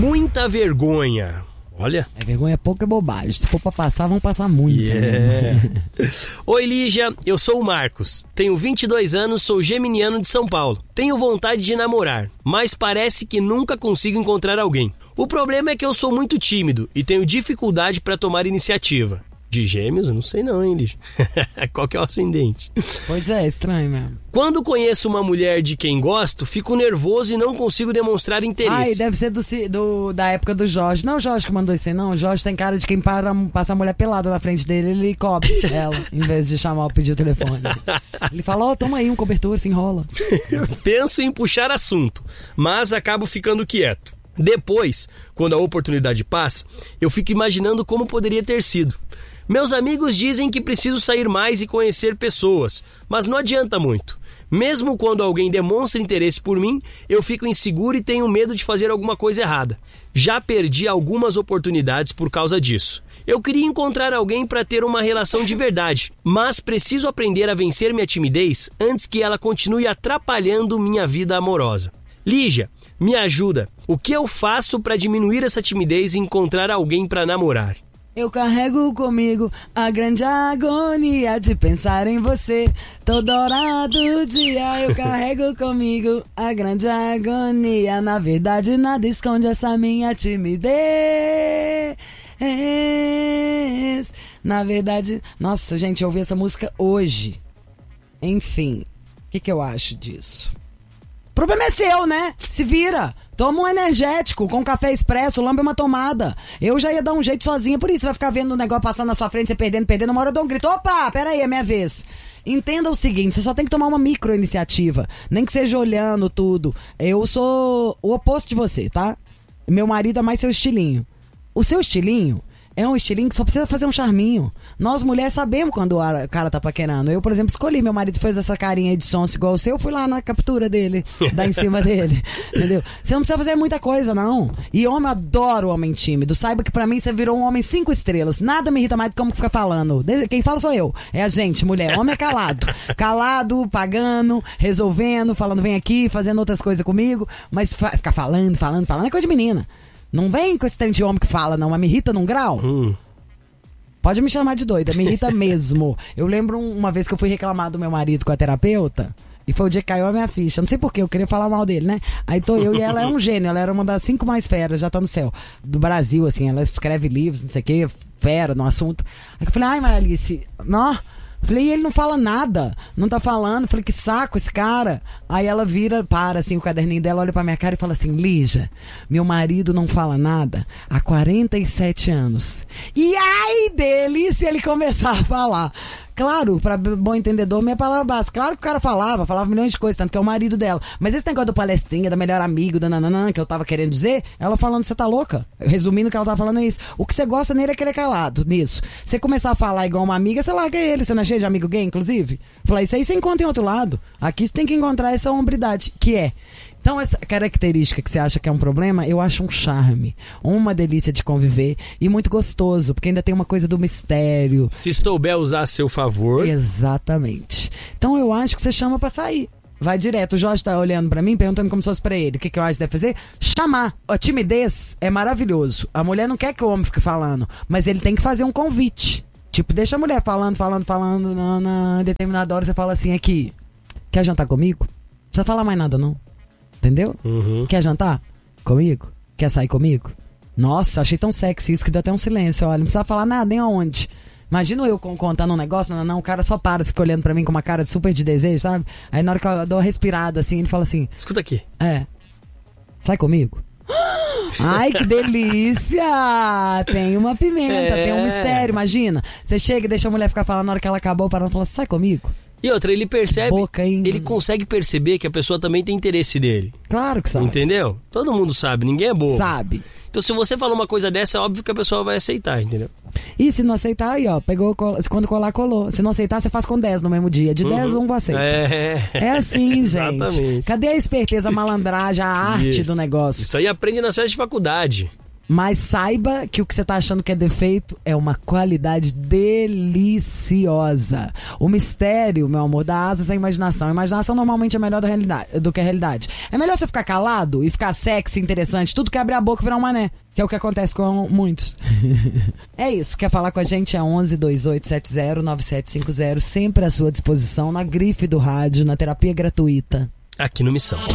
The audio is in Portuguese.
muita vergonha. Olha. Vergonha é pouca bobagem. Se for pra passar, vão passar muito. Oi, Lígia. Eu sou o Marcos. Tenho 22 anos, sou geminiano de São Paulo. Tenho vontade de namorar, mas parece que nunca consigo encontrar alguém. O problema é que eu sou muito tímido e tenho dificuldade para tomar iniciativa. De gêmeos? Eu não sei não, hein, Lígia? Qual que é o ascendente? Pois é, estranho mesmo. Quando conheço uma mulher de quem gosto, fico nervoso e não consigo demonstrar interesse. Deve ser da época do Jorge. Não é o Jorge que mandou isso aí, não. O Jorge tem cara de quem passa a mulher pelada na frente dele, ele cobre ela, em vez de chamar ou pedir o telefone. Ele fala, toma aí um cobertor, se enrola. Penso em puxar assunto, mas acabo ficando quieto. Depois, quando a oportunidade passa, eu fico imaginando como poderia ter sido. Meus amigos dizem que preciso sair mais e conhecer pessoas, mas não adianta muito. Mesmo quando alguém demonstra interesse por mim, eu fico inseguro e tenho medo de fazer alguma coisa errada. Já perdi algumas oportunidades por causa disso. Eu queria encontrar alguém para ter uma relação de verdade, mas preciso aprender a vencer minha timidez antes que ela continue atrapalhando minha vida amorosa. Lígia, me ajuda. O que eu faço para diminuir essa timidez e encontrar alguém para namorar? Eu carrego comigo a grande agonia de pensar em você. Toda hora do dia eu carrego comigo a grande agonia. Na verdade nada esconde essa minha timidez. Na verdade... Nossa, gente, eu ouvi essa música hoje. Enfim, o que eu acho disso? O problema é seu, né? Se vira. Toma um energético com café expresso, lambe uma tomada. Eu já ia dar um jeito sozinha, por isso você vai ficar vendo o negócio passando na sua frente, você perdendo. Uma hora eu dou um grito, opa, peraí, é minha vez. Entenda o seguinte, você só tem que tomar uma micro iniciativa, nem que seja olhando tudo. Eu sou o oposto de você, tá? Meu marido é mais seu estilinho. O seu estilinho é um estilinho que só precisa fazer um charminho. Nós mulheres sabemos quando o cara tá paquerando. Eu, por exemplo, escolhi, meu marido fez essa carinha de sonso igual o seu, eu fui lá na captura dele, dar em cima dele, entendeu? Você não precisa fazer muita coisa, não. E homem, eu adoro homem tímido. Saiba que pra mim você virou um homem 5 estrelas. Nada me irrita mais do que como ficar falando. Quem fala sou eu. É a gente, mulher. Homem é calado. Calado, pagando, resolvendo, falando vem aqui, fazendo outras coisas comigo. Mas ficar falando é coisa de menina. Não vem com esse trem de homem que fala, não, mas me irrita num grau. Pode me chamar de doida, me irrita mesmo. Eu lembro uma vez que eu fui reclamar do meu marido com a terapeuta, e foi o dia que caiu a minha ficha. Não sei porquê, eu queria falar mal dele, né? Aí tô eu e ela é um gênio, ela era uma das 5 mais feras, já tá no céu, do Brasil, assim, ela escreve livros, não sei o que, fera no assunto. Aí eu falei, ai, Maralice, não... Falei, ele não fala nada, não tá falando. Falei, que saco esse cara. Aí ela vira, para assim, o caderninho dela, olha pra minha cara e fala assim, Lígia, meu marido não fala nada há 47 anos. E ai dele se ele começar a falar. Claro, pra bom entendedor, minha palavra básica. Claro que o cara falava milhões de coisas, tanto que é o marido dela. Mas esse negócio do palestrinha, da melhor amigo, da nananã, que eu tava querendo dizer, ela falando, você tá louca? Resumindo, o que ela tava falando é isso. O que você gosta nele é que ele é calado, nisso. Você começar a falar igual uma amiga, você larga ele. Você não é cheio de amigo gay, inclusive? Falar, isso aí você encontra em outro lado. Aqui você tem que encontrar essa hombridade, que é... Então, essa característica que você acha que é um problema, eu acho um charme, uma delícia de conviver e muito gostoso, porque ainda tem uma coisa do mistério. Se souber usar a seu favor. Exatamente. Então, eu acho que você chama pra sair. Vai direto. O Jorge tá olhando pra mim, perguntando como se fosse pra ele. O que eu acho que deve fazer? Chamar. A timidez é maravilhoso. A mulher não quer que o homem fique falando, mas ele tem que fazer um convite. Tipo, deixa a mulher falando, na determinada hora você fala assim, aqui, quer jantar comigo? Não precisa falar mais nada, não. Entendeu? Quer jantar comigo? Quer sair comigo? Nossa, achei tão sexy isso que deu até um silêncio. Olha, não precisa falar nada, nem aonde. Imagina eu contando um negócio, não, o cara só para, fica olhando pra mim com uma cara de super de desejo, sabe? Aí na hora que eu dou uma respirada assim, ele fala assim... Escuta aqui. Sai comigo? Ai, que delícia! Tem uma pimenta, tem um mistério, imagina. Você chega e deixa a mulher ficar falando na hora que ela acabou, parando e fala, sai comigo? E outra, ele percebe, boca, ele consegue perceber que a pessoa também tem interesse nele. Claro que sabe. Entendeu? Todo mundo sabe, ninguém é bobo. Sabe. Então se você falar uma coisa dessa, é óbvio que a pessoa vai aceitar, entendeu? E se não aceitar, aí ó, pegou, quando colar, colou. Se não aceitar, você faz com 10 no mesmo dia. De 10, um aceita. É assim, gente. Exatamente. Cadê a esperteza, a malandragem, a arte do negócio? Isso aí aprende nas festas de faculdade. Mas saiba que o que você tá achando que é defeito é uma qualidade deliciosa. O mistério, meu amor, dá asas à imaginação. A imaginação normalmente é melhor do que a realidade. É melhor você ficar calado e ficar sexy, interessante, tudo que abrir a boca virar um mané. Que é o que acontece com muitos. É isso. Quer falar com a gente? É 11 2870 9750. Sempre à sua disposição, na grife do rádio, na terapia gratuita. Aqui no Missão.